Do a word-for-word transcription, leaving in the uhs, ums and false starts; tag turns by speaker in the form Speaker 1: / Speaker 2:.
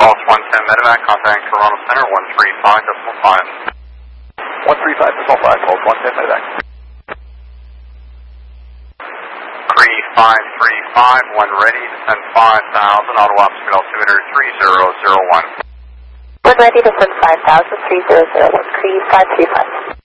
Speaker 1: Pulse one ten Medevac, contact Toronto Center one three five decimal five.
Speaker 2: one three five decimal five, Pulse one ten Medevac.
Speaker 1: three five three five, one ready, descend five thousand, auto speed altimeter three zero zero one.
Speaker 3: One ready, descend five thousand, three zero zero one, Cree five three five.